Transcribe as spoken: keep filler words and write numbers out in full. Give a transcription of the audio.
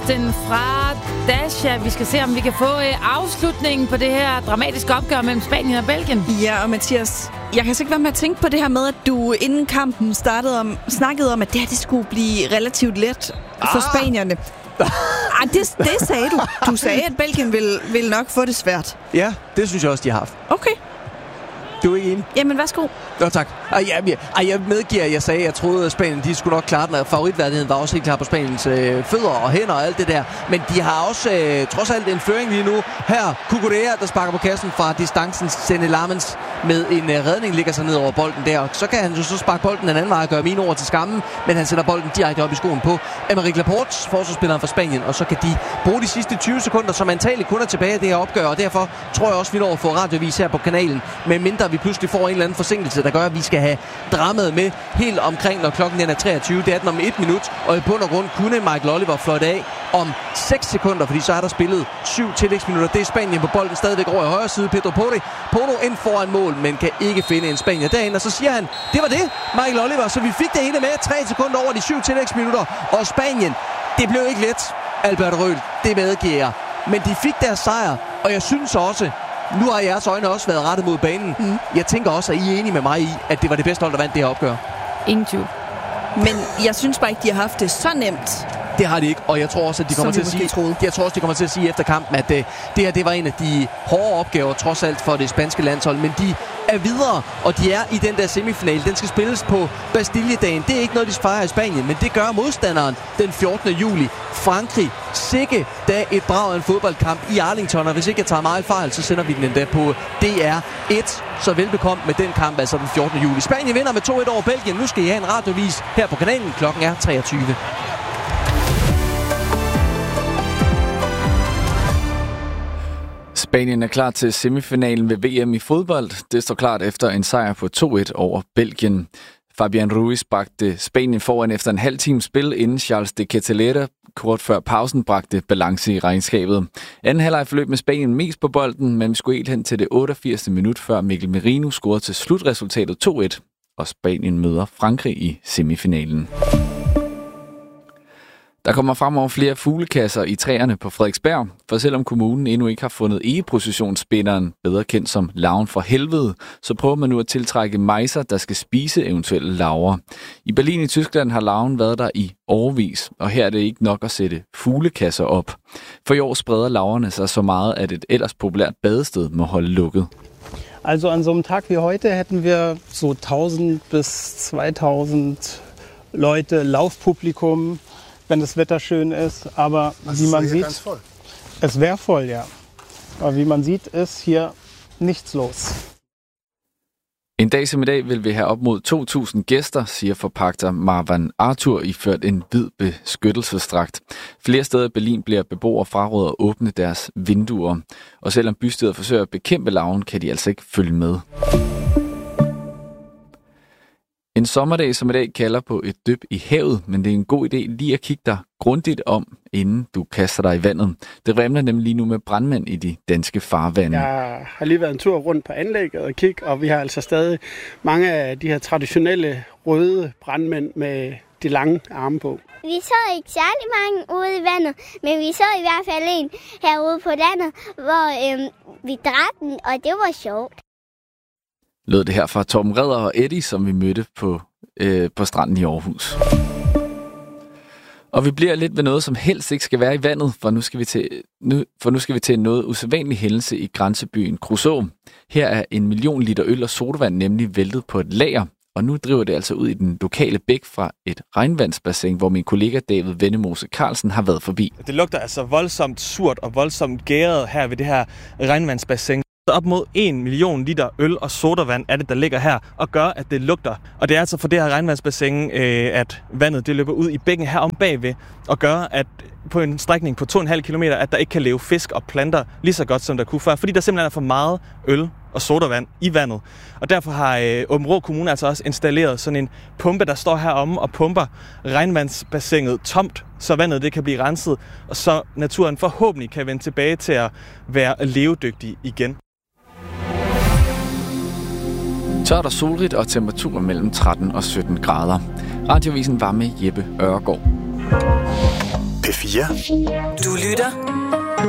den fra Dasha. Vi skal se, om vi kan få afslutningen på det her dramatiske opgør mellem Spanien og Belgien. Ja, og Mathias, jeg kan så ikke være med at tænke på det her med, at du inden kampen startede om, snakkede om, at det her det skulle blive relativt let for ah. spanierne. Ah, det, det sagde du. Du sagde, at Belgien vil, vil nok få det svært. Ja, det synes jeg også, de har haft. Okay. Du er ikke enig? Jamen, værsgo. Nå, tak. Ej, jeg, ej, jeg medgiver, at jeg sagde, at jeg troede, at Spanien de skulle nok klare den. Favoritværdigheden var også helt klar på Spaniens øh, fødder og hænder og alt det der. Men de har også øh, trods alt en føring lige nu. Her, Cucurella, der sparker på kassen fra distancen. Sende Lamens med en øh, redning ligger sig ned over bolden der. Så kan han jo så sparke bolden den anden vej og gøre mine ord til skammen. Men han sætter bolden direkte op i skoen på Aymeric Laporte, forsvarsspilleren fra Spanien. Og så kan de bruge de sidste tyve sekunder, som antageligt kun er tilbage af det her opgør. Og derfor tror jeg også, vi når at få radiovis her på kanalen. Med mindre vi pludselig får en eller anden forsinkelse, der gør, at vi skal have dramaet med helt omkring, når klokken er treogtyve. Det er den om et minut, og i bund og grund kunne Michael Oliver fløjte af om seks sekunder, fordi så er der spillet syv tillægsminutter. Det er Spanien på bolden stadigvæk over i højre side. Pedro Porro, Porro ind foran mål, men kan ikke finde en Spanier derinde. Og så siger han, det var det, Michael Oliver. Så vi fik det ene med tre sekunder over de syv tillægsminutter. Og Spanien, det blev ikke let, Albert Røhl. Det medgiver. Men de fik deres sejr, og jeg synes også, nu har jeres øjne også været rettet mod banen. Mm. Jeg tænker også, at I er enige med mig i, at det var det bedste hold, der vandt det her opgør. Ingen tvivl. Men jeg synes bare ikke, de har haft det så nemt. Det har de ikke, og jeg tror også, at de kommer til at sige, troede. jeg tror også, de kommer til at sige efter kampen, at det, det her det var en af de hårde opgaver, trods alt for det spanske landshold. Men de er videre, og de er i den der semifinale. Den skal spilles på Bastille-dagen. Det er ikke noget, de fejrer i Spanien, men det gør modstanderen den fjortende juli. Frankrig, sikke da et brag af en fodboldkamp i Arlington, og hvis ikke jeg tager meget fejl, så sender vi den endda på D R et. Så velbekomme med den kamp, altså den fjortende juli. Spanien vinder med to et over Belgien. Nu skal I have en radiovis her på kanalen. Klokken er treogtyve. Spanien er klar til semifinalen ved V M i fodbold. Det står klart efter en sejr på to et over Belgien. Fabian Ruiz bragte Spanien foran efter en halv times spil, inden Charles de Kettelera kort før pausen bragte balance i regnskabet. Anden halvleg forløb med Spanien mest på bolden, men vi skulle helt hen til det otteogfirsindstyvende minut, før Mikkel Merino scorede til slutresultatet to et, og Spanien møder Frankrig i semifinalen. Der kommer fremover flere fuglekasser i træerne på Frederiksberg, for selvom kommunen endnu ikke har fundet egeprocessionsspinderen, bedre kendt som larven fra helvede, så prøver man nu at tiltrække mejser, der skal spise eventuelle larver. I Berlin i Tyskland har larven været der i årevis, og her er det ikke nok at sætte fuglekasser op. For i år spreder larverne sig så meget, at et ellers populært badested må holde lukket. Also an so einem Tag wie heute hätten wir so tausend bis zweitausend Leute, Laufpublikum, wenn das Wetter schön ist, aber das wie man ist sieht, ganz voll. Es wäre voll, ja. Aber wie man sieht, ist hier nichts los. En dag som i dag vil vi have op mod to tusind gæster, siger forpagter Marwan Arthur iført en hvid beskyttelsesdragt. Flere steder i Berlin bliver beboere frarådet at åbne deres vinduer. Og selvom bystyret forsøger at bekæmpe larven, kan de altså ikke følge med. En sommerdag som i dag kalder på et dyb i havet, men det er en god idé lige at kigge dig grundigt om, inden du kaster dig i vandet. Det remler nemlig lige nu med brandmænd i de danske farvande. Jeg har lige været en tur rundt på anlægget og kigge, og vi har altså stadig mange af de her traditionelle røde brandmænd med de lange arme på. Vi så ikke særlig mange ude i vandet, men vi så i hvert fald en herude på landet, hvor øhm, vi dræbte den, og det var sjovt. Lød det her fra Torben Redder og Eddie, som vi mødte på, øh, på stranden i Aarhus. Og vi bliver lidt ved noget, som helst ikke skal være i vandet, for nu skal vi til, nu, for nu skal vi til en noget usædvanlig hændelse i grænsebyen Kruså. Her er en million liter øl og sodavand nemlig væltet på et lager, og nu driver det altså ud i den lokale bæk fra et regnvandsbassin, hvor min kollega David Vennemose Carlsen har været forbi. Det lugter altså voldsomt surt og voldsomt gæret her ved det her regnvandsbassin. Op mod en million liter øl og sodavand er det, der ligger her, og gør, at det lugter. Og det er altså for det her regnvandsbassin, øh, at vandet det løber ud i bækken her om bagved, og gør, at på en strækning på to komma fem kilometer, at der ikke kan leve fisk og planter lige så godt, som der kunne før, fordi der simpelthen er for meget øl og sodavand i vandet. Og derfor har øh, Aabenraa Kommune altså også installeret sådan en pumpe, der står heromme og pumper regnvandsbassinet tomt, så vandet det kan blive renset, og så naturen forhåbentlig kan vende tilbage til at være levedygtig igen. Tørt og solrigt og temperaturer mellem tretten og sytten grader. Radiovisen var med Jeppe Ørgaard. P fire. Du lytter